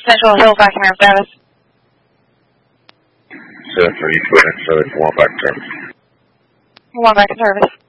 Central Hill, Buckingham status. 732 service, 1 back to service. 1 back to service.